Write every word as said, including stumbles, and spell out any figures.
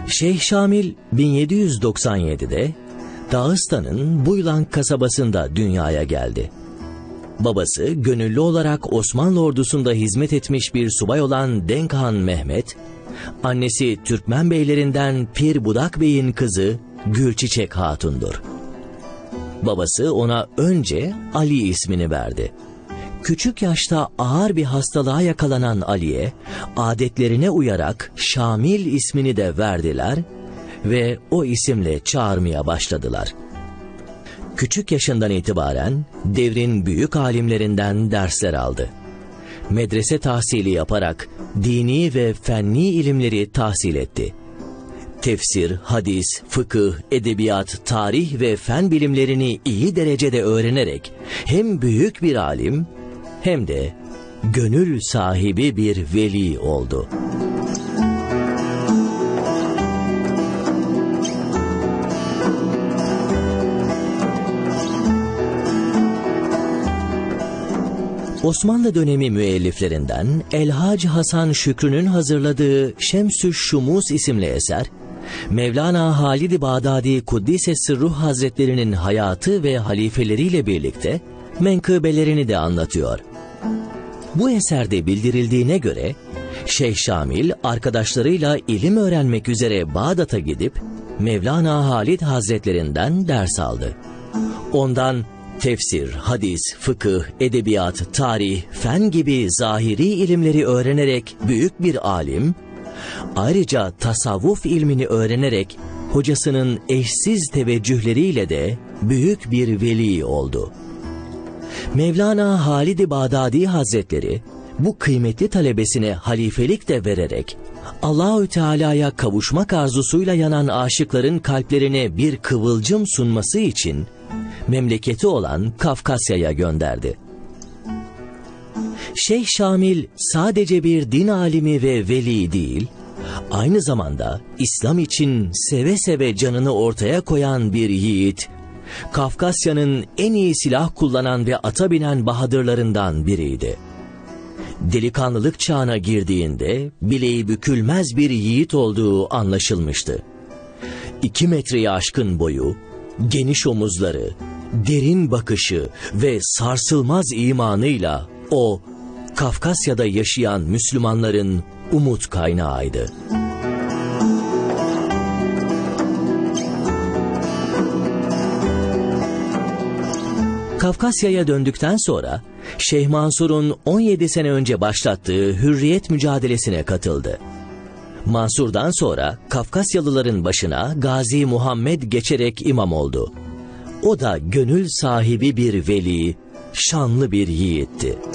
Şeyh Şamil bin yedi yüz doksan yedi'de Dağıstan'ın Buylan kasabasında dünyaya geldi. Babası gönüllü olarak Osmanlı ordusunda hizmet etmiş bir subay olan Denkhan Mehmet, annesi Türkmen beylerinden Pir Budak Bey'in kızı Gülçiçek Hatun'dur. Babası ona önce Ali ismini verdi. Küçük yaşta ağır bir hastalığa yakalanan Ali'ye adetlerine uyarak Şamil ismini de verdiler ve o isimle çağırmaya başladılar. Küçük yaşından itibaren devrin büyük alimlerinden dersler aldı. Medrese tahsili yaparak dini ve fenni ilimleri tahsil etti. Tefsir, hadis, fıkıh, edebiyat, tarih ve fen bilimlerini iyi derecede öğrenerek hem büyük bir alim hem de gönül sahibi bir veli oldu. Osmanlı dönemi müelliflerinden Elhac Hasan Şükrü'nün hazırladığı Şemsü Şumus isimli eser, Mevlana Halid-i Bağdadi Kuddise Sırruh Hazretlerinin hayatı ve halifeleriyle birlikte menkıbelerini de anlatıyor. Bu eserde bildirildiğine göre Şeyh Şamil arkadaşlarıyla ilim öğrenmek üzere Bağdat'a gidip Mevlana Halid Hazretlerinden ders aldı. Ondan tefsir, hadis, fıkıh, edebiyat, tarih, fen gibi zahiri ilimleri öğrenerek büyük bir alim, ayrıca tasavvuf ilmini öğrenerek hocasının eşsiz teveccühleriyle de büyük bir veli oldu. Mevlana Halid-i Bağdadi Hazretleri bu kıymetli talebesine halifelik de vererek Allahü Teala'ya kavuşmak arzusuyla yanan aşıkların kalplerine bir kıvılcım sunması için memleketi olan Kafkasya'ya gönderdi. Şeyh Şamil sadece bir din alimi ve veli değil, aynı zamanda İslam için seve seve canını ortaya koyan bir yiğit, Kafkasya'nın en iyi silah kullanan ve ata binen bahadırlarından biriydi. Delikanlılık çağına girdiğinde bileği bükülmez bir yiğit olduğu anlaşılmıştı. İki metreye aşkın boyu, geniş omuzları, derin bakışı ve sarsılmaz imanıyla o, Kafkasya'da yaşayan Müslümanların umut kaynağıydı. Kafkasya'ya döndükten sonra Şeyh Mansur'un on yedi sene önce başlattığı hürriyet mücadelesine katıldı. Mansur'dan sonra Kafkasyalıların başına Gazi Muhammed geçerek imam oldu. O da gönül sahibi bir veli, şanlı bir yiğitti.